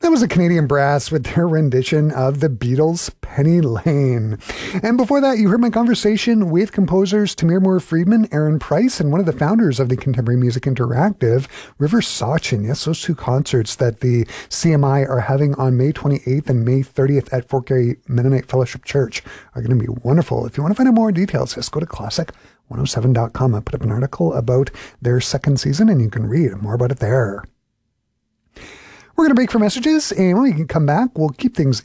That was a Canadian Brass with their rendition of the Beatles' Penny Lane. And before that, you heard my conversation with composers Tamir Moore-Friedman, Aaron Price, and one of the founders of the Contemporary Music Interactive, River Sachin. Yes, those two concerts that the CMI are having on May 28th and May 30th at Fort Garry Mennonite Fellowship Church are going to be wonderful. If you want to find out more details, just go to classic107.com. I put up an article about their second season, and you can read more about it there. We're going to break for messages, and when we can come back, we'll keep things